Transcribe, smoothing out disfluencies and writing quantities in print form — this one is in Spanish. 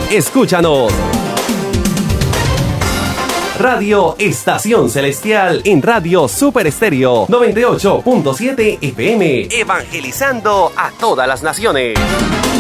escúchanos. Radio Estación Celestial en Radio Super Estéreo 98.7 FM, evangelizando a todas las naciones.